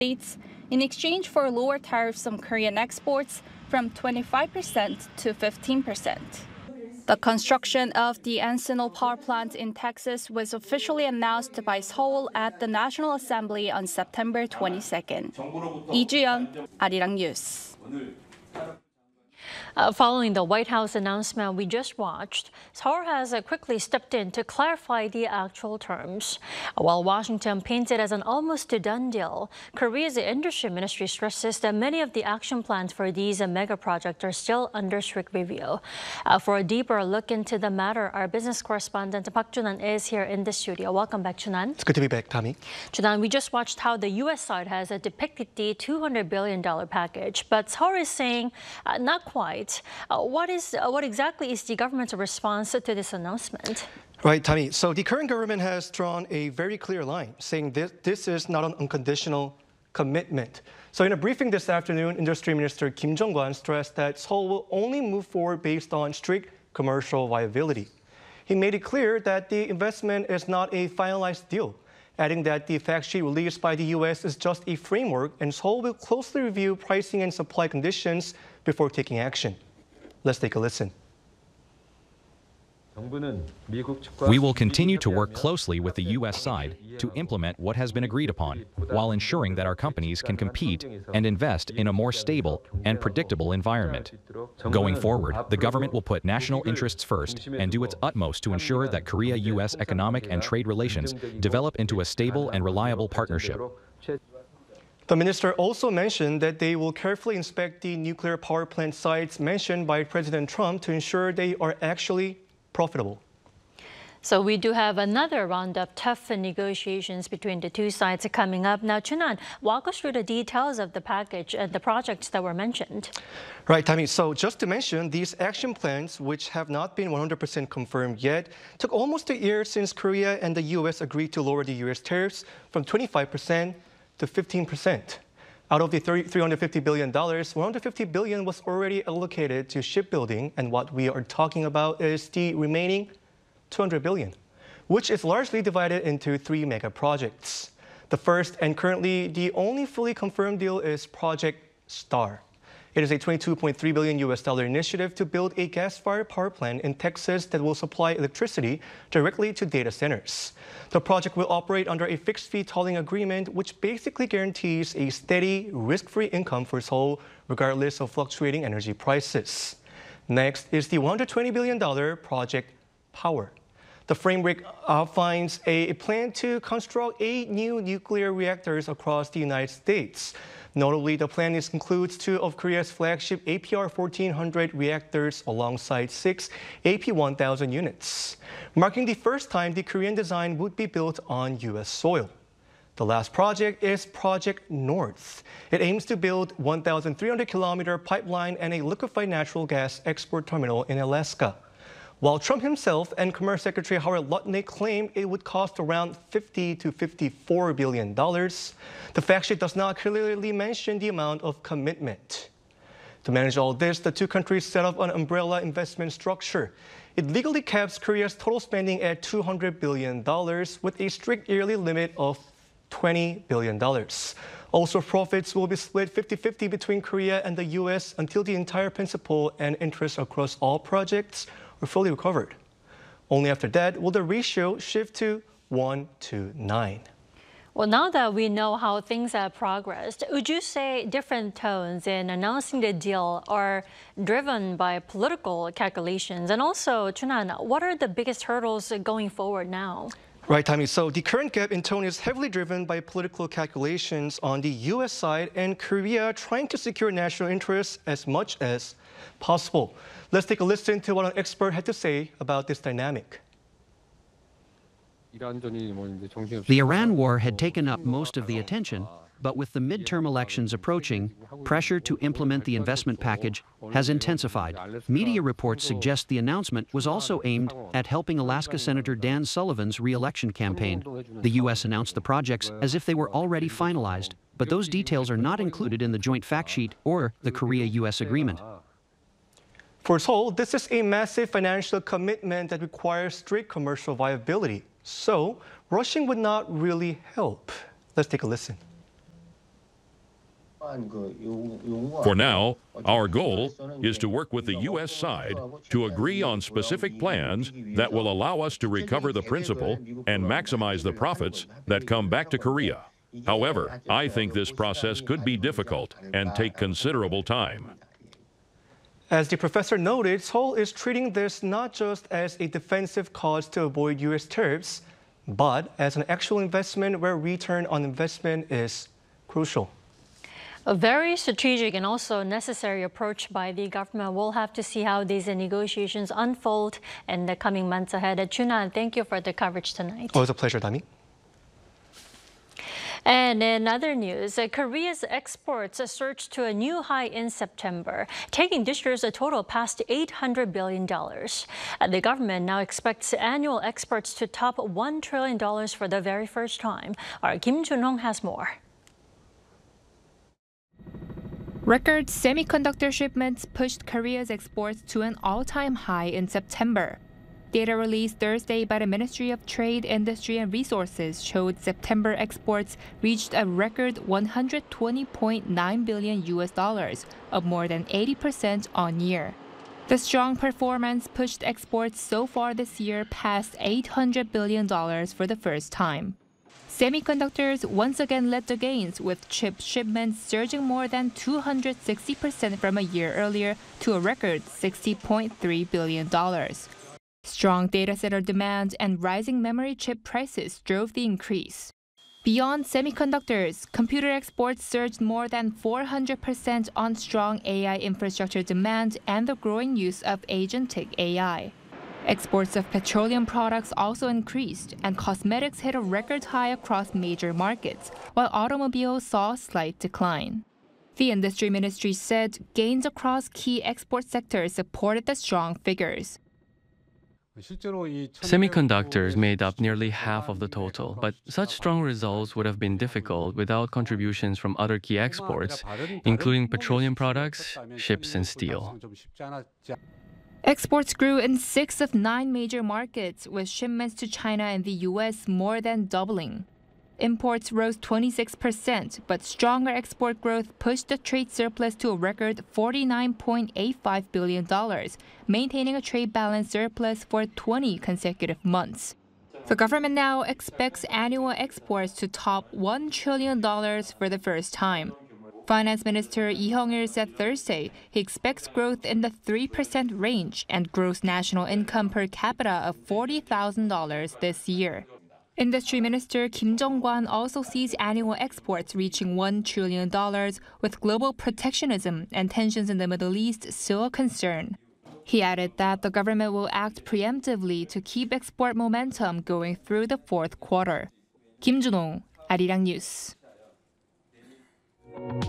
States in exchange for lower tariffs on Korean exports from 25% to 15%. The construction of the Encino power plant in Texas was officially announced by Seoul at the National Assembly on September 22nd. Lee Ju-yeon, Arirang News. Following the White House announcement we just watched, Seoul has quickly stepped in to clarify the actual terms. While Washington paints it as an almost done deal, Korea's industry ministry stresses that many of the action plans for these mega projects are still under strict review. For a deeper look into the matter, our business correspondent Park Junan is here in the studio. Welcome back, Junan. It's good to be back, Tommy. Junan, we just watched how the U.S. side has depicted the $200 billion package, but Seoul is saying not quite. What exactly is the government's response to this announcement? Right, Tommy. So the current government has drawn a very clear line, saying this is not an unconditional commitment. So in a briefing this afternoon, Industry Minister Kim Jong-kwon stressed that Seoul will only move forward based on strict commercial viability. He made it clear that the investment is not a finalized deal, adding that the fact sheet released by the U.S. is just a framework and Seoul will closely review pricing and supply conditions before taking action. Let's take a listen. We will continue to work closely with the U.S. side to implement what has been agreed upon, while ensuring that our companies can compete and invest in a more stable and predictable environment. Going forward, the government will put national interests first and do its utmost to ensure that Korea-U.S. economic and trade relations develop into a stable and reliable partnership. The minister also mentioned that they will carefully inspect the nuclear power plant sites mentioned by President Trump to ensure they are actually profitable. So we do have another round of tough negotiations between the two sides coming up. Now, Junan, walk us through the details of the package and the projects that were mentioned. Right, Tommy. So just to mention, these action plans, which have not been 100% confirmed yet, took almost a year since Korea and the U.S. agreed to lower the U.S. tariffs from 25% to 15%. Out of the $350 billion, $150 billion was already allocated to shipbuilding, and what we are talking about is the remaining $200 billion, which is largely divided into three mega projects. The first and currently the only fully confirmed deal is Project STAR. It is a $22.3 billion initiative to build a gas-fired power plant in Texas that will supply electricity directly to data centers. The project will operate under a fixed-fee tolling agreement, which basically guarantees a steady, risk-free income for Seoul, regardless of fluctuating energy prices. Next is the $120 billion Project Power. The framework outlines a plan to construct 8 new nuclear reactors across the United States. Notably, the plan includes 2 of Korea's flagship APR-1400 reactors alongside 6 AP-1000 units, marking the first time the Korean design would be built on U.S. soil. The last project is Project North. It aims to build 1,300-kilometer pipeline and a liquefied natural gas export terminal in Alaska. While Trump himself and Commerce Secretary Howard Lutnick claim it would cost around $50 to $54 billion, the fact sheet does not clearly mention the amount of commitment. To manage all this, the two countries set up an umbrella investment structure. It legally caps Korea's total spending at $200 billion with a strict yearly limit of $20 billion. Also, profits will be split 50-50 between Korea and the U.S. until the entire principal and interest across all projects are fully recovered. Only after that will the ratio shift to 1:9. Well, now that we know how things have progressed, would you say different tones in announcing the deal are driven by political calculations? And also, Junan, what are the biggest hurdles going forward now? Right, Tommy. So the current gap in tone is heavily driven by political calculations on the U.S. side and Korea trying to secure national interests as much as possible. Let's take a listen to what an expert had to say about this dynamic. The Iran war had taken up most of the attention, but with the midterm elections approaching, pressure to implement the investment package has intensified. Media reports suggest the announcement was also aimed at helping Alaska Senator Dan Sullivan's re-election campaign. The U.S. announced the projects as if they were already finalized, but those details are not included in the joint fact sheet or the Korea-U.S. agreement. For Seoul, this is a massive financial commitment that requires strict commercial viability. So, rushing would not really help. Let's take a listen. For now, our goal is to work with the U.S. side to agree on specific plans that will allow us to recover the principal and maximize the profits that come back to Korea. However, I think this process could be difficult and take considerable time. As the professor noted, Seoul is treating this not just as a defensive cause to avoid U.S. tariffs, but as an actual investment where return on investment is crucial. A very strategic and also necessary approach by the government. We'll have to see how these negotiations unfold in the coming months ahead. Chuna, thank you for the coverage tonight. Always a pleasure, Dami. And in other news, Korea's exports surged to a new high in September, taking this year's total past $800 billion. The government now expects annual exports to top $1 trillion for the very first time. Our Kim Jun-hong has more. Record semiconductor shipments pushed Korea's exports to an all-time high in September. Data released Thursday by the Ministry of Trade, Industry and Resources showed September exports reached a record $120.9 billion, up more than 80% on year. The strong performance pushed exports so far this year past $800 billion for the first time. Semiconductors once again led the gains, with chip shipments surging more than 260% from a year earlier to a record $60.3 billion. Strong data center demand and rising memory chip prices drove the increase. Beyond semiconductors, computer exports surged more than 400% on strong AI infrastructure demand and the growing use of agentic AI. Exports of petroleum products also increased, and cosmetics hit a record high across major markets, while automobiles saw a slight decline. The industry ministry said gains across key export sectors supported the strong figures. Semiconductors made up nearly half of the total, but such strong results would have been difficult without contributions from other key exports, including petroleum products, ships, and steel. Exports grew in 6 of 9 major markets, with shipments to China and the U.S. more than doubling. Imports rose 26%, but stronger export growth pushed the trade surplus to a record $49.85 billion, maintaining a trade balance surplus for 20 consecutive months. The government now expects annual exports to top $1 trillion for the first time. Finance Minister Lee Hyung-il said Thursday he expects growth in the 3% range and gross national income per capita of $40,000 this year. Industry Minister Kim Jong-kwan also sees annual exports reaching $1 trillion, with global protectionism and tensions in the Middle East still a concern. He added that the government will act preemptively to keep export momentum going through the fourth quarter. Kim Jun-hong, Arirang News.